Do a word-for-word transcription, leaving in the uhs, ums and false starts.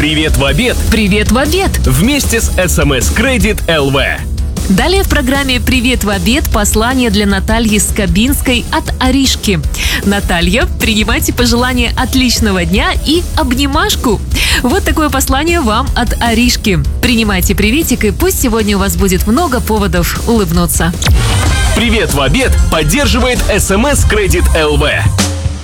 Привет в обед. Привет в обед. Вместе с эс эм эс Credit эл ви. Далее в программе «Привет в обед» послание для Натальи Скобинской от Аришки. Наталья, принимайте пожелания отличного дня и обнимашку. Вот такое послание вам от Аришки. Принимайте приветик, и пусть сегодня у вас будет много поводов улыбнуться. Привет в обед поддерживает эс эм эс Credit эл ви.